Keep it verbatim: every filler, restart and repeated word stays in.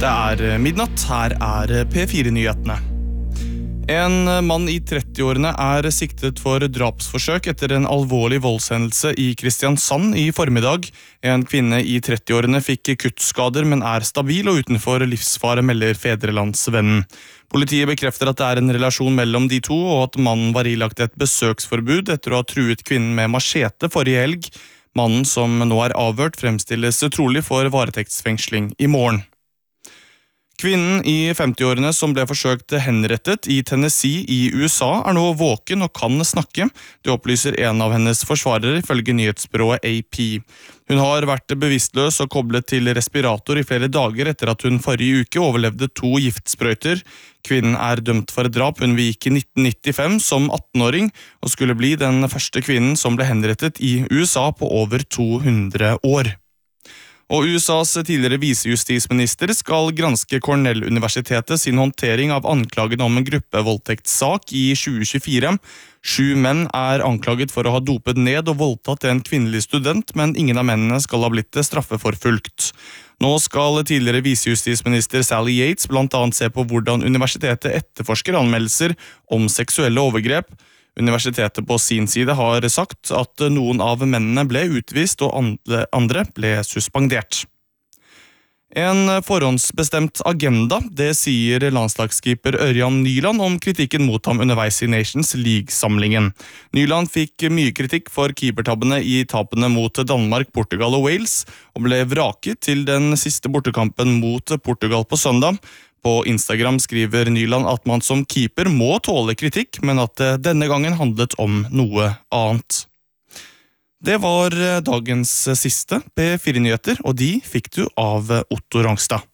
Det er midnatt, her er P fire-nyhetene. En mann i trettiårene er siktet for drapsforsøk etter en alvorlig voldshendelse i Kristiansand i formiddag. En kvinne i trettiårene fikk kuttskader, men er stabil og utenfor livsfare, melder Fedrelandsvennen. Politiet bekrefter at det er en relasjon mellom de to, og at mannen var ilagt et besøksforbud etter å ha truet kvinnen med machete forrige helg. Mannen, som nå er avhørt, fremstilles trolig for varetektsfengsling i morgen. Kvinnen i femtiårene som ble forsøkt henrettet i Tennessee i U S A er nå våken og kan snakke. Det opplyser en av hennes forsvarere ifølge nyhetsbyrået A P. Hun har vært bevisstløs og koblet til respirator i flere dager etter at hun forrige uke overlevde to giftsprøyter. Kvinnen er dømt for et drap hun begikk i nitten nittifem som attenåring og skulle bli den første kvinnen som ble henrettet i U S A på over to hundre år. Og U S A's tidligere visejustisminister skal granske Cornell-universitetet sin håndtering av anklagen om en gruppevoldtektssak i tjue tjuefire. Sju menn er anklaget for å ha dopet ned og voldtatt en kvinnelig student, men ingen av mennene skal ha blitt straffeforfulgt. Nå skal tidligere visejustisminister Sally Yates blant annet se på hvordan universitetet etterforsker anmeldelser om seksuelle overgrep. Universitetet på sin side har sagt at noen av mennene ble utvist og andre ble suspendert. En forhåndsbestemt agenda, det sier landslagskeeper Ørjan Nyland om kritikken mot ham underveis i Nations League-samlingen. Nyland fikk mye kritikk for keepertabbene i tapene mot Danmark, Portugal og Wales, og ble vraket til den siste bortekampen mot Portugal på søndag. På Instagram skriver Nyland at man som keeper må tåle kritikk, men at det denne gangen handlet om noe annet. Det var dagens siste P fire-nyheter, og de fikk du av Otto Rangstad.